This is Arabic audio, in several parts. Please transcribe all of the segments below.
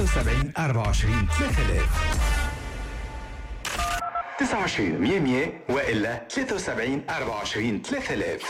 73 24 3000. 29 100 100 وإلا 73 24 3000.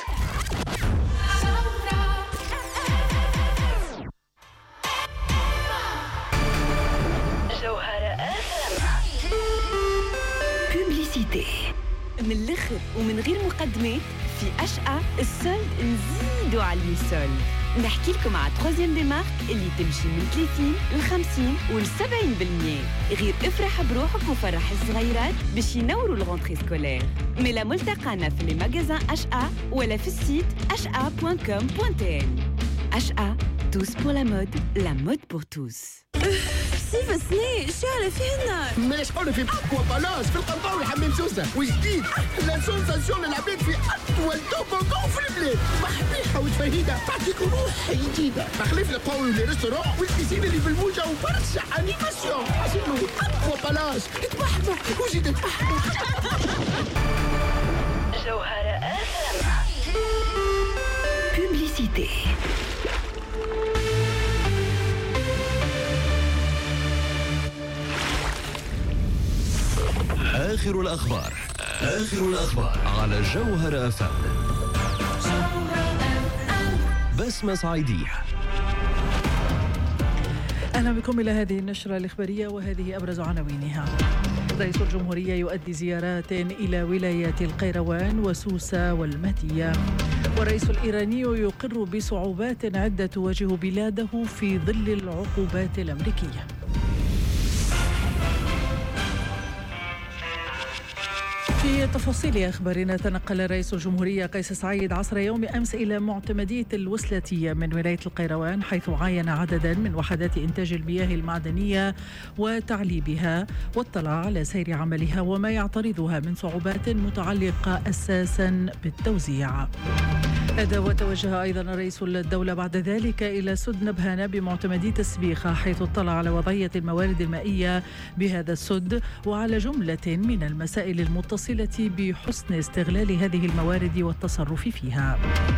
من الاخر ومن غير مقدمات، في أشقى السولد نزيدوا على السولد. نحكي لكم على تروزيام دي مارك اللي تمشي من 30 ل 50 و 70%. غير افرح بروحك وفرح الصغيرات باش ينوروا الغونتري سكولير. ملا ملتقانا في لي ماغازان أشقى ولا في السيت ashqa.com.tn. أشقى tous pour la mode pour tous. سيف سني شعر فينا ماش قولي في أقوى بلاص في القنطاوي حمام سوسة، وجديد أحلى سونساسيون للعباد في أطول توبونغون في البلاد. محبيحة وتفهيدة تعطيك روح جديدة، تخليف القوي للريستوران والبيسين اللي بالموجة وبرشا أنيماسيون. عشانو أقوى بلاص تتبحبوا وزيد تتبحبوا. جوهرة بوبليسيتي. آخر الأخبار على جوهرة FM. بسمة صعيدية. أهلا بكم إلى هذه النشرة الإخبارية وهذه أبرز عناوينها. رئيس الجمهورية يؤدي زيارات إلى ولايات القيروان وسوسة والمهدية. والرئيس الإيراني يقر بصعوبات عدة تواجه بلاده في ظل العقوبات الأمريكية. في تفاصيل أخبارنا، تنقل رئيس الجمهورية قيس سعيد عصر يوم أمس إلى معتمدية الوسلاتية من ولاية القيروان، حيث عاين عددا من وحدات إنتاج المياه المعدنية وتعليبها، واطلع على سير عملها وما يعترضها من صعوبات متعلقة أساسا بالتوزيع. هذا وتوجه أيضا رئيس الدولة بعد ذلك إلى سد نبهانة بمعتمدية السبيخة، حيث اطلع على وضعية الموارد المائية بهذا السد وعلى جملة من المسائل المتصلة بحسن استغلال هذه الموارد والتصرف فيها.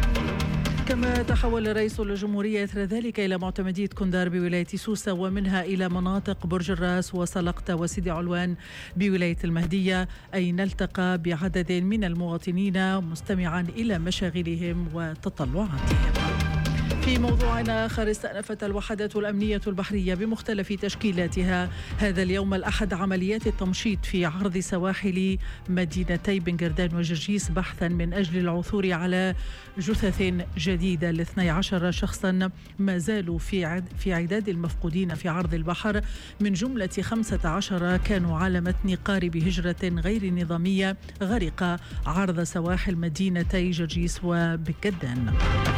كما تحول رئيس الجمهورية إثر ذلك إلى معتمدية كندار بولاية سوسة، ومنها إلى مناطق برج الراس وسلقطة وسيدي علوان بولاية المهدية، أين التقى بعدد من المواطنين مستمعا إلى مشاغلهم وتطلعاتهم. في موضوع آخر، استأنفت الوحدات الأمنية البحرية بمختلف تشكيلاتها هذا اليوم الأحد عمليات التمشيط في عرض سواحل مدينتي بنغردان وجرجيس، بحثا من أجل العثور على جثث جديدة ل 12 شخصا ما زالوا في عداد المفقودين في عرض البحر، من جملة 15 كانوا على متن قارب هجرة غير نظامية غرق عرض سواحل مدينتي جرجيس وبنغردان.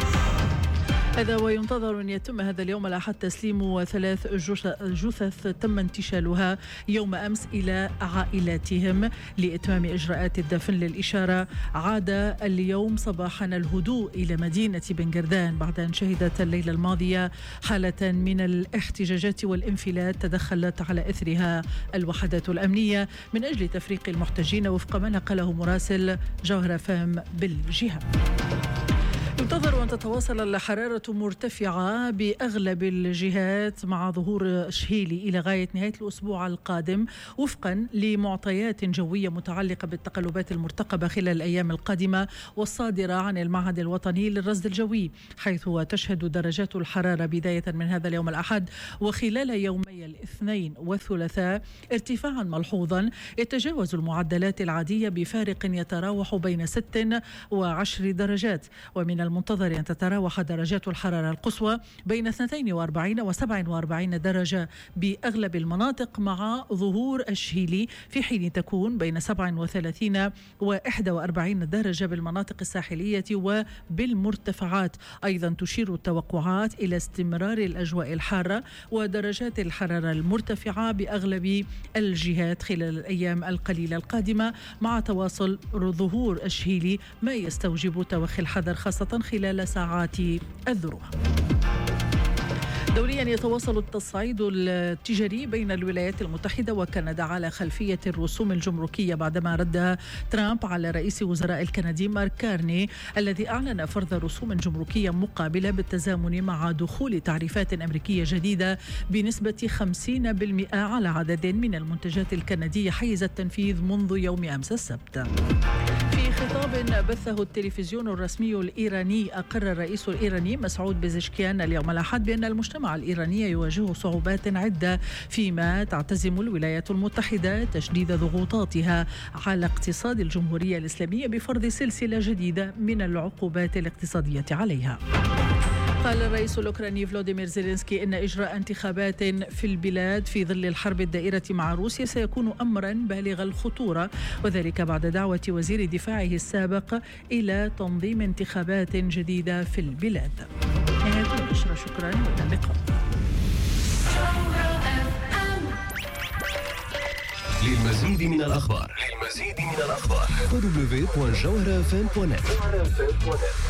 هذا وينتظر أن يتم هذا اليوم الأحد تسليم 3 جثث تم انتشالها يوم أمس إلى عائلاتهم لإتمام إجراءات الدفن. للإشارة، عاد اليوم صباحا الهدوء إلى مدينة بنغردان بعد أن شهدت الليلة الماضية حالة من الاحتجاجات والانفلات تدخلت على إثرها الوحدات الأمنية من أجل تفريق المحتجين، وفق ما نقله مراسل جوهرة FM بالجهة. ينتظر أن تتواصل الحرارة مرتفعة بأغلب الجهات مع ظهور شهيلي إلى غاية نهاية الأسبوع القادم، وفقا لمعطيات جوية متعلقة بالتقلبات المرتقبة خلال الأيام القادمة والصادرة عن المعهد الوطني للرصد الجوي، حيث تشهد درجات الحرارة بداية من هذا اليوم الأحد وخلال يومي الاثنين والثلاثاء ارتفاعا ملحوظا يتجاوز المعدلات العادية بفارق يتراوح بين 6 و10 درجات. ومن المنتظر أن تتراوح درجات الحرارة القصوى بين 42 و 47 درجة بأغلب المناطق مع ظهور الشهيلي، في حين تكون بين 37 و 41 درجة بالمناطق الساحلية وبالمرتفعات. أيضا تشير التوقعات إلى استمرار الأجواء الحارة ودرجات الحرارة المرتفعة بأغلب الجهات خلال الأيام القليلة القادمة، مع تواصل ظهور الشهيلي ما يستوجب توخي الحذر خاصة خلال ساعات الذروة. دوليا يتواصل التصعيد التجاري بين الولايات المتحدة وكندا على خلفية الرسوم الجمركية بعدما رد ترامب على رئيس وزراء الكندي مارك كارني الذي أعلن فرض رسوم جمركية مقابلة بالتزامن مع دخول تعريفات أمريكية جديدة بنسبة 50% على عدد من المنتجات الكندية حيز التنفيذ منذ يوم أمس السبت. في خطاب بثه التلفزيون الرسمي الإيراني أقر الرئيس الإيراني مسعود بزشكيان اليوم الأحد بأن المجتمع الإيراني يواجه صعوبات عدة فيما تعتزم الولايات المتحدة تشديد ضغوطاتها على اقتصاد الجمهورية الإسلامية بفرض سلسلة جديدة من العقوبات الاقتصادية عليها. قال الرئيس الأوكراني فلوديمير زيلينسكي إن إجراء انتخابات في البلاد في ظل الحرب الدائرة مع روسيا سيكون أمرا بالغ الخطورة، وذلك بعد دعوة وزير دفاعه السابق إلى تنظيم انتخابات جديدة في البلاد. نهاية النشرة، شكرا وإلى اللقاء. للمزيد من الأخبار www.jawharafm.net